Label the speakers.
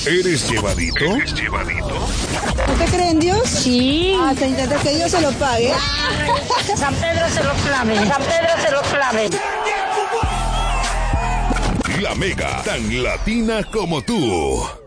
Speaker 1: ¿Eres llevadito?
Speaker 2: ¿Usted cree en Dios?
Speaker 3: Sí.
Speaker 2: Se intenta que Dios se lo pague.
Speaker 3: San Pedro se lo clave. San Pedro se lo clave.
Speaker 1: La Mega, tan latina como tú.